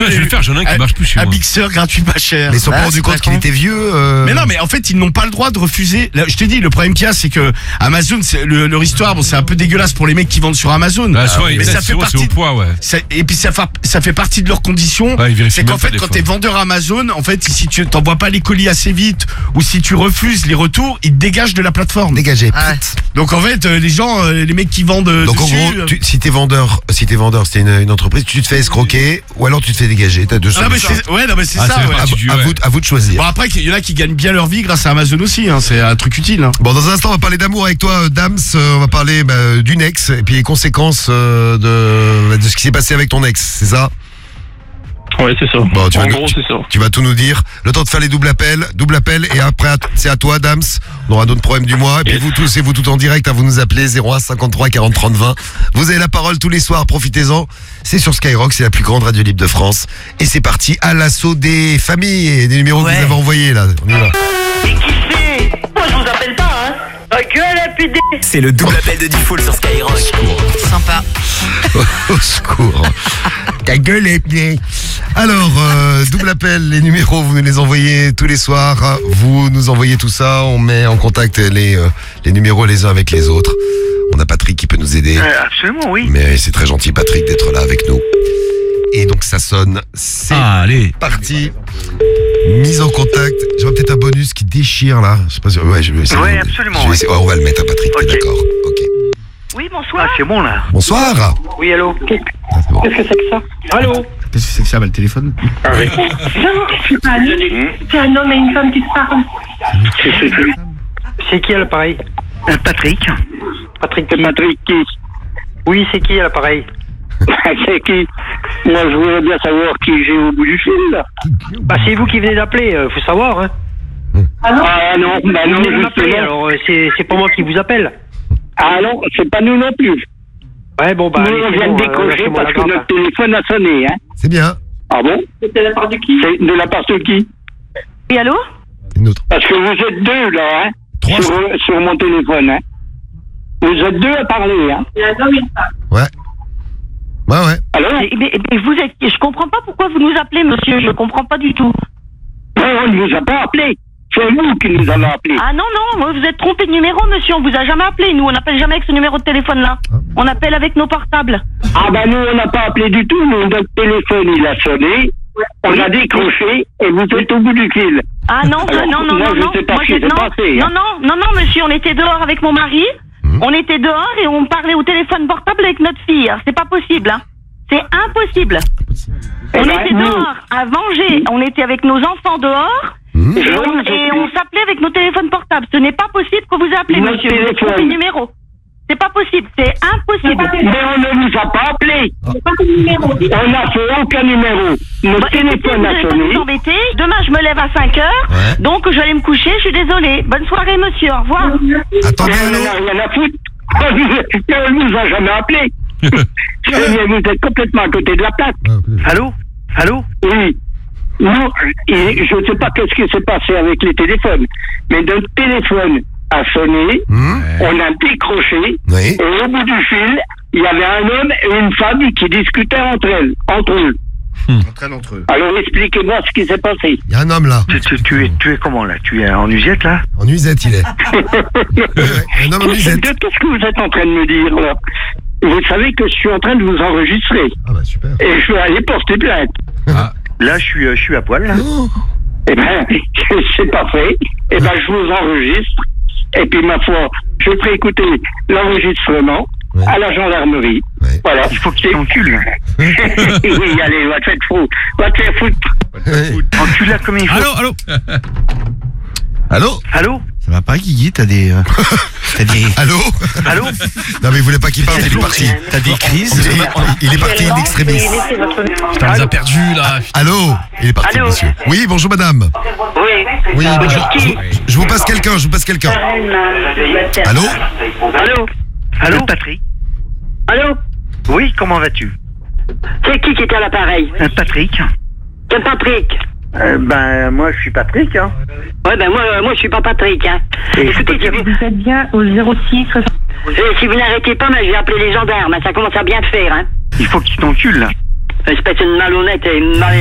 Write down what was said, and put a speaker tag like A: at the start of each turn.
A: Je vais le faire, j'en ai un qui marche plus chez moi.
B: Un mixeur gratuit pas cher.
C: Mais ils sont pas rendus compte qu'il était vieux.
B: Mais non, mais en fait, ils n'ont pas le droit de refuser. Là, je te dis, le problème qu'il y a, c'est que Amazon, leur histoire, bon, c'est un peu dégueulasse pour les mecs qui vendent sur Amazon.
A: Bah,
B: mais ça fait partie.
A: C'est au poids, ouais.
B: Et puis ça fait partie de leurs conditions.
A: Ouais,
B: c'est qu'en fait, quand t'es vendeur Amazon, en fait, si tu t'envoies pas les colis assez vite ou si tu refuses les retours, ils te dégagent de la plateforme.
C: Dégagez.
B: Donc en fait, les gens, les mecs qui vendent.
C: Donc
B: dessus,
C: en gros, si t'es vendeur, c'est une entreprise, tu te fais escroquer ou alors tu te fais dégager. T'as deux solutions.
B: Non mais c'est
A: Ah,
B: ça.
A: c'est
B: Ouais.
C: À vous de choisir.
B: Bon après, il y en a qui gagnent bien leur vie grâce à Amazon aussi. Hein, c'est un truc utile. Hein.
C: Bon, dans un instant, on va parler d'amour avec toi, Dams. On va parler d'une ex et puis les conséquences de ce qui s'est passé avec ton ex, c'est ça?
D: Ouais, c'est ça.
C: Bon,
D: En gros, c'est ça.
C: Tu vas tout nous dire. Le temps de faire les double appels et après c'est à toi, Dams. On aura d'autres problèmes du mois. Et puis vous tous et vous tout en direct, vous nous appelez 01 53 40 30 20. Vous avez la parole tous les soirs, profitez-en. C'est sur Skyrock, c'est la plus grande radio libre de France. Et c'est parti à l'assaut des familles et des numéros que vous avez envoyés là. On y va.
E: Mais qui c'est? Moi je vous appelle pas, hein. Ta gueule, PD.
F: C'est le double appel de Diffoul sur Skyrock.
G: Sympa.
C: Au secours. Ta gueule est bien. Alors, double appel, les numéros, vous nous les envoyez tous les soirs. Vous nous envoyez tout ça, on met en contact les numéros les uns avec les autres. On a Patrick qui peut nous aider.
E: Absolument, oui.
C: Mais c'est très gentil, Patrick, d'être là avec nous. Et donc ça sonne, c'est
A: allez.
C: parti. Mise en contact. J'aurais peut-être un bonus qui déchire là. Je sais pas si... Ouais, je vais essayer.
E: Ouais, absolument.
C: Je vais essayer. Ouais, on va le mettre, Patrick.
E: Ok.
C: D'accord. Ok.
E: Oui, bonsoir. Ah, c'est bon, là.
C: Bonsoir.
E: Oui, allô.
C: Ah, c'est bon.
E: Qu'est-ce que c'est que ça? Allô?
B: Qu'est-ce que c'est que ça, le téléphone?
E: Ah oui.
H: Non, c'est pas lui. C'est un homme et une femme qui se parlent.
E: C'est qui à l'appareil? Patrick. Patrick qui? Oui, c'est qui à l'appareil? C'est qui? Moi, je voudrais bien savoir qui j'ai au bout du fil, là. Bah, c'est vous qui venez d'appeler, faut savoir, hein.
H: Ah non,
E: Bah, non, vous m'appelez, alors c'est pas moi qui vous appelle.
H: Ah non, c'est pas nous non plus.
E: Ouais, bon, bah,
H: Nous, on vient de décrocher parce que notre téléphone a sonné, hein.
C: C'est bien.
H: Ah bon? C'est de la part de qui? C'est de la part de qui?
G: Oui, allô?
C: Une autre.
H: Parce que vous êtes deux, là, hein.
C: Trois.
H: Sur mon téléphone, hein. Vous êtes deux à parler, hein. Il y a un homme et une femme.
C: Ouais. Ouais.
H: Allô?
G: Mais vous êtes... Je comprends pas pourquoi vous nous appelez, monsieur. Je comprends pas du tout.
H: Non, on ne vous a pas appelé. C'est vous qui nous avez appelé.
G: Ah non, moi, vous êtes trompé de numéro, monsieur. On vous a jamais appelé. Nous, on n'appelle jamais avec ce numéro de téléphone-là. On appelle avec nos portables.
H: Ah ben nous, on n'a pas appelé du tout. Nous, notre téléphone, il a sonné. On a décroché et vous êtes au bout du fil.
G: Ah non,
H: Alors,
G: non.
H: moi, je sais pas ce qui s'est passé, hein.
G: Non, monsieur, on était dehors avec mon mari. On était dehors et on parlait au téléphone portable avec notre fille. C'est pas possible, hein. C'est impossible. On était dehors à manger. On était avec nos enfants dehors. Et on s'appelait avec nos téléphones portables. Ce n'est pas possible que vous appelez,
H: Notre
G: monsieur. Vous
H: téléphone.
G: trompez le numéro. C'est pas possible. C'est impossible.
H: Mais on ne vous a pas appelé. On n'a fait aucun numéro. Notre téléphone a
G: Vous
H: sonné.
G: vous embêter. Demain, je me lève à 5h.
C: Ouais.
G: Donc, je vais aller me coucher. Je suis désolée. Bonne soirée, monsieur. Au revoir.
C: Attendez,
H: On
C: allô.
H: n'a rien à foutre. On ne nous a jamais appelé. Vous êtes complètement à côté de la plaque.
E: Allô? Allô?
H: Oui. Nous, je ne sais pas qu'est-ce qui s'est passé avec les téléphones, mais notre téléphone a sonné, on a décroché,
C: Oui.
H: et au bout du fil, il y avait un homme et une femme qui discutaient entre eux.
B: Entraîne entre eux.
H: Alors expliquez-moi ce qui s'est passé.
C: Il y a un homme là.
E: Tu es comment, là? Tu es en usette, là?
C: En nuisette, il est. Un homme en
H: De
C: nuisette.
H: qu'est-ce que vous êtes en train de me dire, là? Vous savez que je suis en train de vous enregistrer,
C: Ah bah super.
H: et je vais aller porter plainte.
E: Là, je suis à poil, là.
H: Eh ben, c'est pas fait. Eh ben, je vous enregistre. Et puis, ma foi, je ferai écouter l'enregistrement à la gendarmerie.
C: Ouais.
H: Voilà.
E: Il faut que tu t'encules.
H: Oui, allez, va te faire foutre. Va te faire foutre.
E: Encule-la comme il faut.
A: Allô?
C: Allô?
E: Allô?
B: Ça va pas, Guigui? T'as des...
C: Allô?
E: Allô?
C: Non mais il voulait pas qu'il parle, il est parti.
B: T'as des crises?
C: Il est parti in extremis.
A: Putain, on les a perdus, là.
C: Allô? Il est parti,
H: Allô?
C: monsieur. Oui, bonjour madame.
H: Oui.
C: Oui, bonjour. Je vous passe quelqu'un, Allô?
H: Allô?
E: Allô, Patrick?
H: Allô?
E: Oui, comment vas-tu?
H: C'est qui était à l'appareil?
E: Patrick?
H: C'est Patrick.
E: Ben, moi, je suis Patrick, hein.
H: Ouais, ben, moi, je suis pas Patrick, hein. Écoutez, si
G: Vous êtes bien au 06
H: si vous n'arrêtez pas, je vais appeler les gendarmes, hein. Ça commence à bien te faire, hein.
E: Il faut que tu t'encules, là. Espèce de malhonnête et